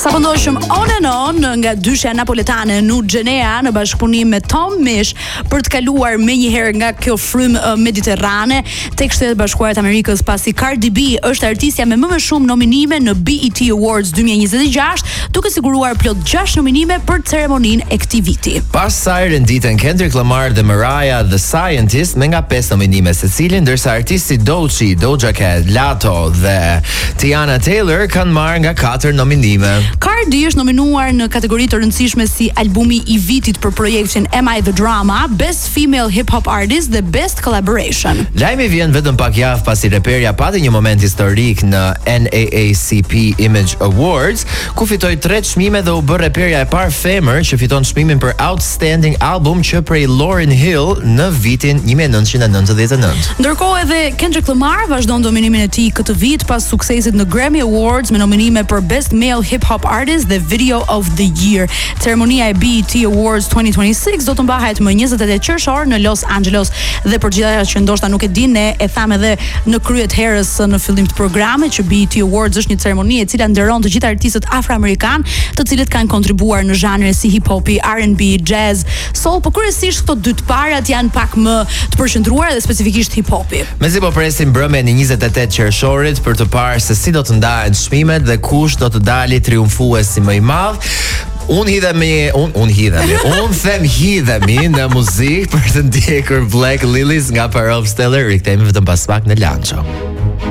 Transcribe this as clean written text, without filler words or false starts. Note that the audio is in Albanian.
Sa pëndoshëm on and on nga dyshja napoletane Nugenea në bashkëpunim me Tom Mish për të kaluar me njëherë nga kjo frymë mediterrane tek Shtetet Bashkuara të Amerikës, pasi Cardi B është artistja me më shumë nominime në BET Awards 2026, duke siguruar plot 6 nominime për ceremoninë e këtij viti. Pas saj renditën Kendrick Lamar dhe Mariah The Scientist me nga 5 nominime secili, ndërsa artisti Doja Cat, Lato dhe Tiana Taylor kanë marrë nga 4 nominime. Cardi është nominuar në kategori të rëndësishme si albumi i vitit për projektin Am I the Drama, Best Female Hip Hop Artist dhe Best Collaboration. Lajmi vjen vetëm pak javë pasi reperja pati një moment historik në NAACP Image Awards, ku fitoi 3 çmime dhe u bë reperja e parë femër që fiton çmimin për Outstanding Album që prej Lauryn Hill në vitin 1999. Ndërkohë edhe Kendrick Lamar vazhdon dominimin e tij këtë vit pas suksesit në Grammy Awards me nominime për Best Male Hip Hop Artist dhe Video of the Year. Ceremonia e BET Awards 2026 do të mbahet më 28 qershor në Los Angeles dhe për gjithë ata që ndoshta nuk e dinë, ne e tham edhe në kryet herës në fillim të programit që BET Awards është një ceremoni e cila nderon të gjithë artistët afroamerikan, të cilët kanë kontribuar në zhanre si hip hopi, R&B, jazz, soul, por kryesisht këto dy të parat janë pak më të përqendruara dhe specifikisht hip hopi. Mezi po presim mbrëmjen e 28 qershorit për të parë se si do të ndahen çmimet dhe kush do të dalë triumfuesi më i madh. Unë them hidhemi në muzikë për të ndjekur Black Lilies nga Parov Stellar. Rikthehemi vetëm pas pak në Lancho.